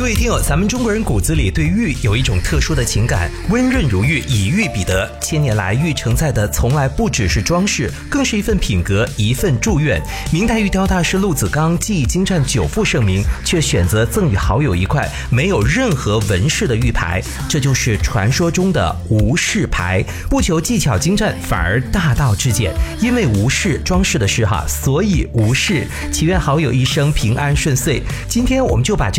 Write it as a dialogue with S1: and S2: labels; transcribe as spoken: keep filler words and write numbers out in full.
S1: 位听友，咱们中国人骨子里对玉有一种特殊的情感，温润如玉，以玉彼得。千年来，玉承载的从来不只是装饰，更是一份品格，一份祝愿。明代玉雕大师陆子刚技艺精湛，久负盛名，却选择赠与好友一块没有任何纹饰的玉牌，这就是传说中的无饰牌。不求技巧精湛，反而大道至简。因为无饰装饰的饰哈，所以无饰。祈愿好友一生平安顺遂。今天我们就把这